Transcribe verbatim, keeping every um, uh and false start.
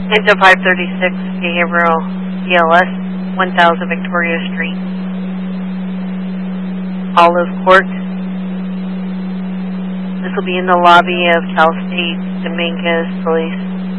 Into five thirty-six Behavioral C L S, one thousand Victoria Street. Olive Court. This will be in the lobby of Cal State Dominguez Police.